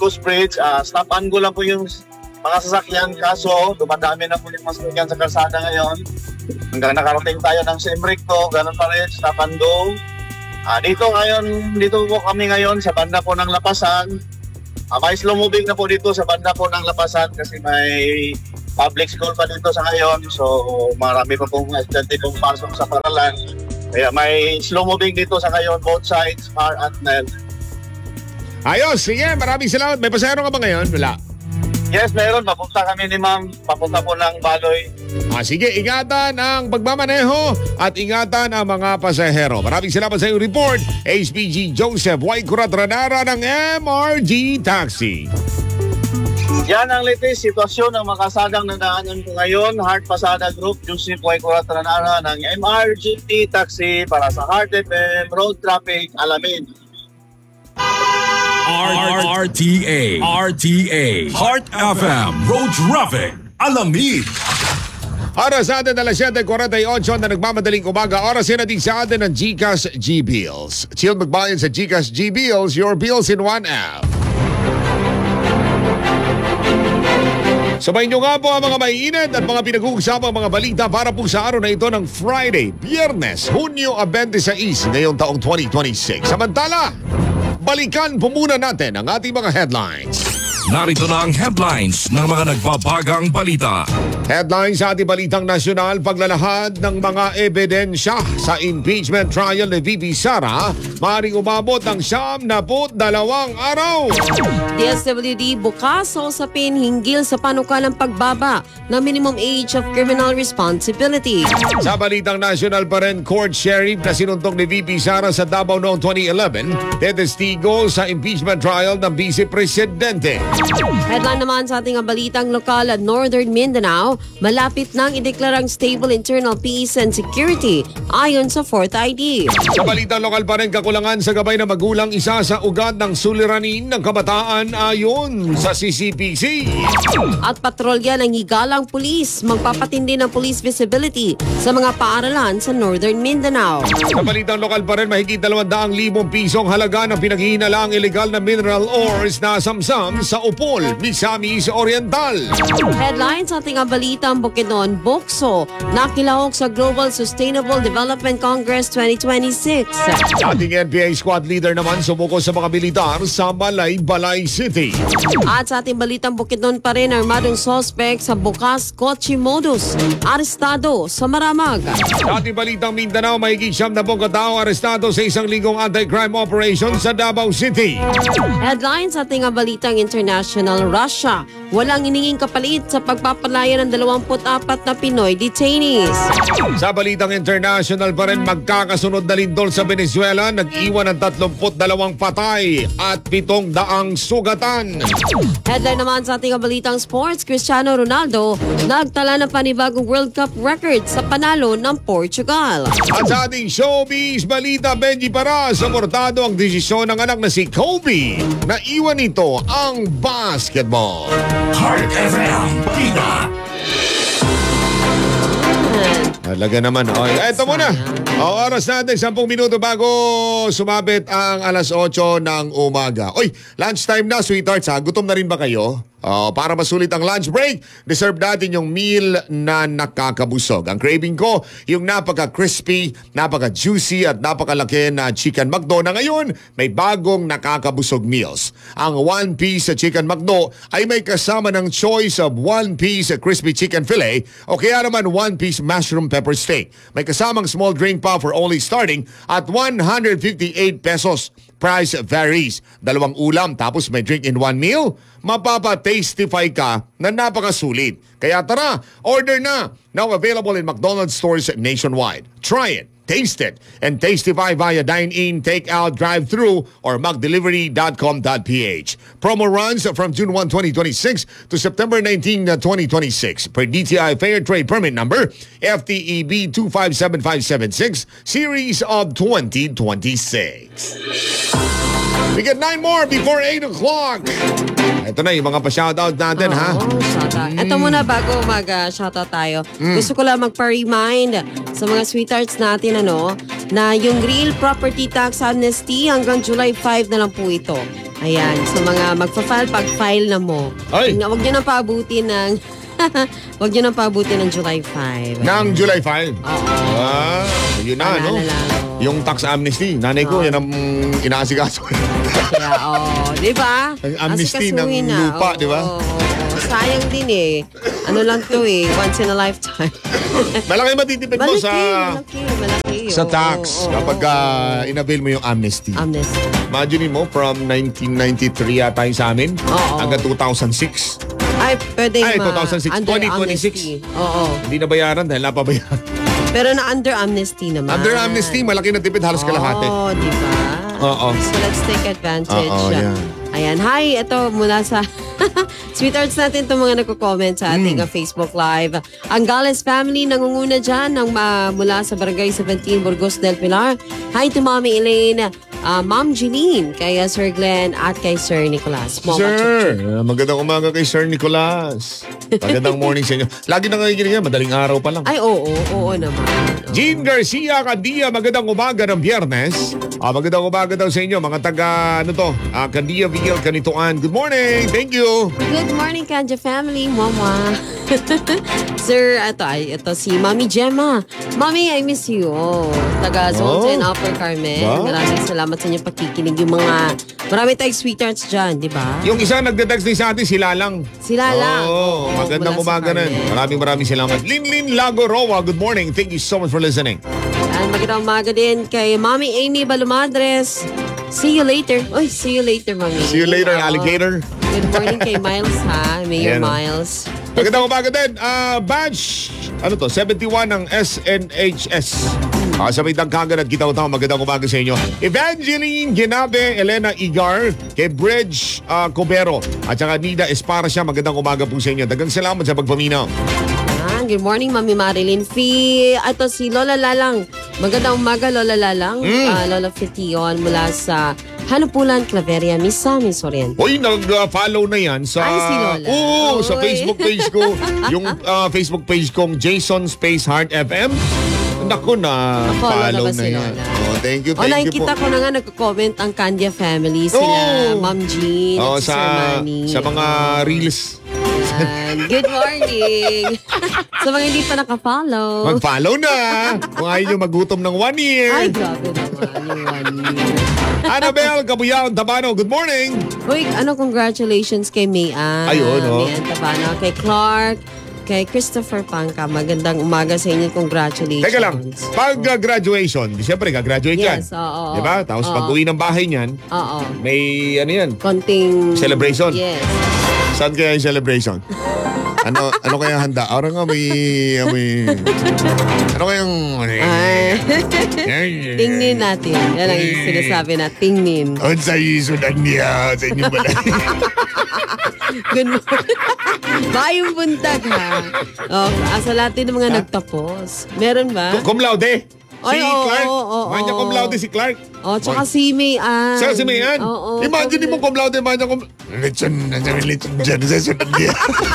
Coast Bridge. Stop and go lang po yung mga sasakyan, kaso dumadami na po yung mga sasakyan sa kalsada ngayon. Hanggang nakarating tayo ng Siem Reap to, ganun pa rin, stop and go. Dito po kami ngayon sa banda po ng Lapasan. May slow moving na po dito sa banda po ng Lapasan kasi may public school pa dito sa ngayon. So marami pa pong estudyante pong pasok sa paralan. Kaya may slow moving dito sa ngayon, both sides, R at Nel. Ayos, sige, maraming salamat. May pasahero ka ba ngayon? Wala. Yes, meron. Papunta kami ni ma'am. Papunta po ng Baloy. Sige, ingatan ang pagmamaneho at ingatan ang mga pasahero. Maraming salamat sa iyong report. HPG Joseph Y. Curatranara ng MRG Taxi. Yan ang latest sitwasyon ng makasadang nadaanan ko ngayon. Heart Pasada Group, Joseph Y. Curatranara ng MRG Taxi para sa Heart FM Road Traffic Alamin. RTA, Heart FM, Road Traffic, Alamid. Oras sa atin, alas 7:48 na nagmamadaling umaga. Oras yan natin sa atin ng GCash G-Bills. Chill magbayan sa GCash G-Bills, your bills in one app. Sabay nyo nga po ang mga maiinit at mga pinag-uusapang mga balita para po sa araw na ito ng Friday, Biyernes, Hunyo 26, ngayong taong 2026. Samantala, balikan po muna natin ang ating mga headlines. Narito na ang headlines ng mga nagbabagang balita. Headlines sa ating balitang nasyonal, paglalahad ng mga ebidensya sa impeachment trial ni VP Sara, maaaring umabot ng 72 araw. DSWD bukas sa usapin hinggil sa panukalang pagbaba ng minimum age of criminal responsibility. Sa balitang nasyonal pa rin, court sheriff na sinuntok ni VP Sara sa Davao noong 2011, tetestigo sa impeachment trial ng Vice Presidente. Headline naman sa ating balitang lokal at Northern Mindanao, malapit nang ideklarang stable internal peace and security ayon sa 4th ID. Sa balitang lokal pa rin, kakulangan sa gabay na magulang isa sa ugat ng suliranin ng kabataan ayon sa CCPC. At patrolya ng higalang pulis, magpapatindi ng police visibility sa mga paaralan sa Northern Mindanao. Sa balitang lokal pa rin, mahigit 200,000 pisong halaga ng pinaghihinalaang illegal na mineral ores na samsam sa Upol, Misamis Oriental. Headlines sa ating balitang Bukidnon, Bokso, nakilahok sa Global Sustainable Development Congress 2026. Ating NPA squad leader naman sumuko sa mga militar sa Balay City. At sa ating balitang Bukidnon pa rin, armadong suspect sa Bukas Kotse Modus, arestado sa Maramag. Sa ating balitang Mindanao, mahigit 70 katao arestado sa isang linggong anti-crime operation sa Davao City. Headlines sa ating balitang international, Russia, walang ininging kapalit sa pagpapalaya ng 24 na Pinoy detainees. Sa balitang international pa rin, magkakasunod na lindol sa Venezuela, nag-iwan ng 32 patay at 700 sugatan. Headline naman sa ating balitang sports, Cristiano Ronaldo, nagtala ng panibagong World Cup record sa panalo ng Portugal. At sa ating showbiz balita, Benji Para, suportado ang desisyon ng anak na si Kobe na iwan nito ang basketball. Heart FM, Pina. Talaga naman. Eto muna. Oras natin, 10 minuto bago sumabit ang alas 8 ng umaga. Lunchtime na, sweethearts ha. Gutom na rin ba kayo? Para masulit ang lunch break, deserve natin yung meal na nakakabusog. Ang craving ko, yung napaka-crispy, napaka-juicy at napakalaki na Chicken McDo na ngayon may bagong nakakabusog meals. Ang One Piece Chicken McDo ay may kasama ng choice of One Piece Crispy Chicken Fillet o kaya naman One Piece Mushroom Pepper Steak. May kasamang small drink pa for only starting at 158 pesos. Price varies. 2 ulam tapos may drink in 1 meal. Mapapa-tastify ka na napakasulit. Kaya tara, order na. Now available in McDonald's stores nationwide. Try it, taste it, and tastify via dine-in, take-out, drive-thru, or McDelivery.com.ph. Promo runs from June 1, 2026 to September 19, 2026 per DTI Fair Trade Permit Number FTEB 257576 Series of 2026. We get 9 more before 8 o'clock. Ito na yung mga pa-shoutout natin, ha? Shoutout. Ito muna bago mag-shoutout tayo. Gusto ko lang magpa-remind sa mga sweethearts natin, na yung real property tax amnesty hanggang July 5 na lang po ito. Ayan, sa mga magpa-file, pag-file na mo. Ay. Huwag nyo nang paabuti ng... Huwag nyo nang paabuti ng July 5. Ng July 5. Oo. Ah, yun na, no? Paalala lang, Yung tax amnesty. Nanay ko, yan ang inaasikaso. Kaya, di ba? Ang amnesty ng Asikasuhin na. lupa, di ba? Oo. Sayang din eh. Ano lang to eh, once in a lifetime. Malaki matitipid mo sa Malaki. sa Oo, tax oo, kapag inavail mo yung amnesty. Amnesty. Imagine mo, from 1993 yata yung sa amin Oo. hanggang 2006. Ay, pwede Ay, 2006, under 2026. amnesty. Oo. Hindi nabayaran dahil napabayaran. Pero na under amnesty naman. Under amnesty, malaki na tipid, halos kalahati. Oo, di ba? Oo. So let's take advantage. Oo, yan. Ayan. Hi, ito mula sa Sweethearts natin itong mga nagko-comment sa ating Facebook Live. Ang Gales family nangunguna dyan mula sa Barangay 17, Burgos del Pilar. Hi to Mommy Elaine, Ma'am Jeline, kay Sir Glenn at kay Sir Nicolas. Sir, magandang umaga kay Sir Nicolas. Magandang morning sa inyo. Lagi na ngayon yan, madaling araw pa lang. Ay, oo naman. Jean Garcia Candia, magandang umaga ng Biyernes. Magandang umaga daw sa inyo, mga taga, Candia Vigil, Kanituan. Good morning, thank you. Good morning, Kanja family. Mama. Sir, ito si Mami Gemma. Mami, I miss you. Taga Zone 10 Upper Carmen. Wow. Maraming salamat sa inyong pakikinig. Yung mga, marami tayong sweethearts dyan, di ba? Yung isa nagde-text din sa atin, sila lang. Sila lang. Oo, magandang mula sa umaga rin. Carmen. Maraming salamat. Linlin Lagoroa, good morning. Thank you so much for listening. And magandang umaga din kay Mami Amy Balumadres. See you later. Oy, see you later, Mami. See you later, Oo. alligator. Good morning kay Miles, ha? Mayor Ayan. Miles. Magandang umaga din. Badge, 71 ng SNHS. Sa may Dangkagan at Gitaw-Taw, magandang umaga sa inyo. Evangeline Genabe, Elena Igar, kay Bridge Cobero, at saka Nida Esparcia, magandang umaga po sa inyo. Dagang salamat sa pagpaminaw. Good morning, Mami Marilyn Fee. Ito si Lola Lalang. Magandang umaga, Lola Lalang. Lola Fition mula sa Hanupulan, Claveria, Misamis Oriente. Uy, nag-follow na yan sa... Ay, si Lola. Oo, sa Uy. Facebook page ko. Yung Facebook page kong Jason Space Heart FM. Naku, Follow na-follow na ba na si yan. Lola? Thank you po. Nakikita ko na nga nagko-comment ang Candia family. Sila, Ma'am Jean, at si Sir Manny. sa mga reels. Ayan. Good morning. Sa mga hindi pa nakafollow. Mag-follow na. Kung ayaw nyo magutom ng 1 year. Ay, grabe naman. Yung 1 year. Annabelle Cabuyaon Tabano, good morning. Uy, congratulations kay Mayan. Ayun, oh. Mayan Tabano. Kay Clark. Kay Christopher Pangka. Magandang umaga sa inyo. Congratulations. Teka lang, pag graduation, di siyempre gagraduate yan. Yes, oo. Diba? Tapos Oo. pag uwi ng bahay niyan, Oo. may ano yan, Konting... Celebration. Yes. saan kaya yung celebration? Ano kaya handa? Orang nga may ano kayang Ay. Tingnin natin. Yan ang sinasabi na, tingnin. on sa isunan niya sa inyo balay. Good morning. Bayong buntag, ha? Sa lahat ng mga nagtapos. Meron ba? Cum laude. Si Ay, oo, Clark. oo, oo. Manya cum laude si Clark. Tsaka si Mayan. Sa si Mayan. Oo. Imagine mo cum laude, manya cum... Lechon, nandiyan lechon dyan sa isunan niya.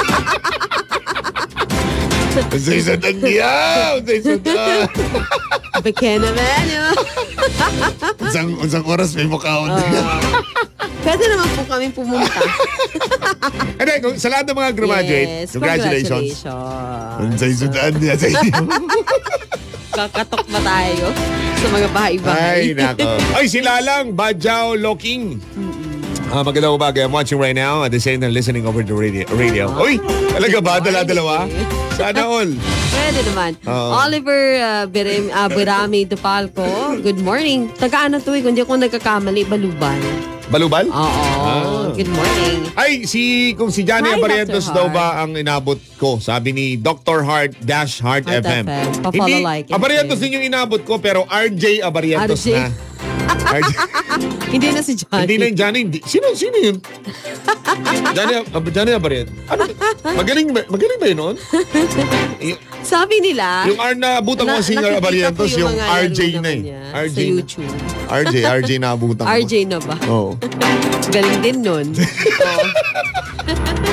Sa isunan niya. Sa isunan. Bekena man, yun. Unsang oras may mukhaon niya. Pwede naman po kami pumunta. Hindi, sa lahat ng mga graduate, Yes, congratulations. congratulations. Sa isunan niya sa inyo. Kakatok ba tayo sa mga bahay-bahay? Ay, nako. Ay, sila lang. Badjao Loking. Magandang umaga. I'm watching right now at the same time listening over the radio. Uy, talaga ba? Dala-dalawa? Sana all. Pwede naman. Oo. Oliver Berami Dupalco, good morning. Taga-ano to eh, kung di ako nagkakamali, Baluban. Balubal? Oo. Good morning. Ay, kung si Johnny Hi, Abarientos Dr. daw Hart. ba ang inabot ko? Sabi ni Dr. Heart Heart Heart FM. Pa-follow, Hindi, like, and Abarientos share. din yung inabot ko, pero RJ Abarientos RJ. na. RJ. Hindi na si Johnny. Hindi na yung Johnny. Sino yun? Johnny Abarientos. Ano? Magaling ba yun noon? Sabi nila, Yung na abutan ko si nakikita Abarientos, ko yung mga RJ laro na naman eh. niya RJ sa na. YouTube. RJ na abutan ko. RJ na ba? Oo. Galing din nun. Oo.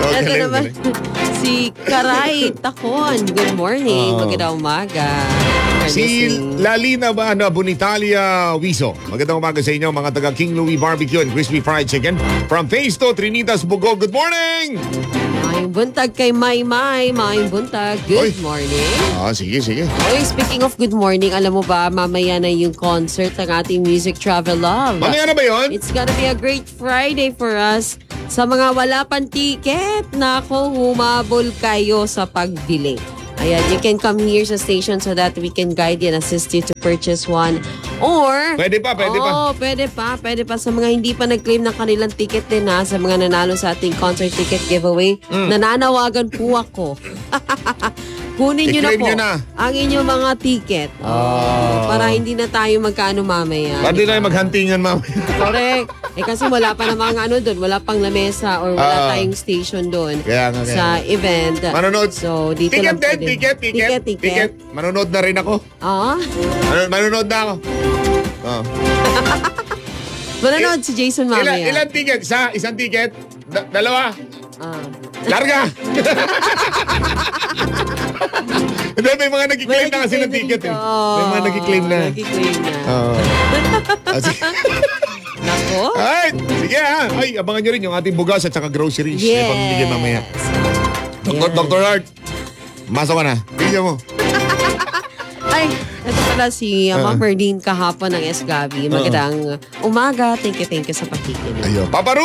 Oh, Ito galing, naman, si Karay Takon. Good morning. Oh. Magandang umaga. Si Lalina Bonitalia Wiso. Magandang umaga sa inyo mga taga King Louie Barbecue and Crispy Fried Chicken. From Phase 2, Trinitas, Bugog. Good morning! Maayong buntag kay Maymay. Maayong buntag. Good morning. Sige. Oy, speaking of good morning, alam mo ba, mamaya na yung concert ng ating Music Travel Love. Mamaya na ba yun? It's gonna be a great Friday for us. Sa mga wala pang ticket, nako, humabol kayo sa pagbili. Ayan, you can come here sa station so that we can guide you and assist you to purchase one. Or... Pwede pa. Pwede pa. Sa mga hindi pa nag-claim ng kanilang ticket din ha, sa mga nanalo sa ating concert ticket giveaway, nananawagan po ako. Kunin nyo na I-claim po nyo na. ang inyong mga ticket. Para hindi na tayo magkaano mamaya. Pwede na maghuntingan mamaya. Correct. Kasi wala pa namang doon, wala pang lamesa or wala tayong station doon Kaya nga. sa event. Manonood. So, dito Ticket lang din, pwede. ticket. Manonood na rin ako. Manonood na ako. Manonood si Jason mamaya. Ilan ticket? Isang ticket? Dalawa? Larga! Hindi, may mga nag-claim na kasi ng ticket eh. May mga nag-claim na. Sige. Nako. Ay, sige ha. Ay, abangan nyo rin yung ating bugas at saka groceries. Yes. May pamimigay mamaya. Dr. Hart, masok ka na. Bigyan mo. Ay, ito pala si Ma'am Merdine kahapon ng SGABI. Magandang umaga. Thank you sa pakikinig. Ayun. Paparu!